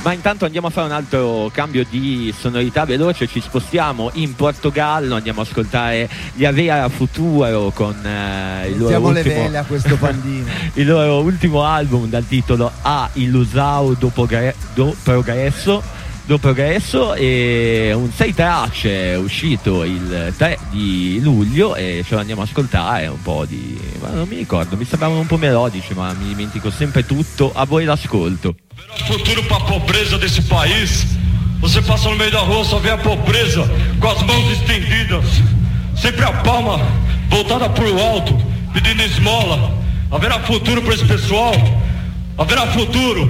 Ma intanto andiamo a fare un altro cambio di sonorità veloce, ci spostiamo in Portogallo, andiamo a ascoltare gli Avea Futuro con il loro Mettiamo le ultimo vele a questo pandino. il loro ultimo album dal titolo A Ilusão do Progresso, e un 6 tracce uscito il 3 di luglio e ce lo andiamo a ascoltare un po' di... ma non mi ricordo, mi sembravano un po' melodici, ma mi dimentico sempre tutto. A voi l'ascolto. Verá futuro pra pobreza desse país. Você passa no meio da rua, só vê a pobreza com as mãos estendidas, sempre a palma voltada pro alto, pedindo esmola. Haverá futuro pra esse pessoal? Haverá futuro?